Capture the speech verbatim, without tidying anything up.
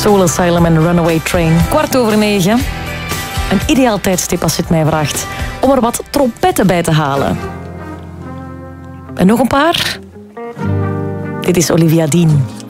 Soul Asylum en Runaway Train. Kwart over negen. Een ideaal tijdstip als je het mij vraagt. Om er wat trompetten bij te halen. En nog een paar. Dit is Olivia Dean.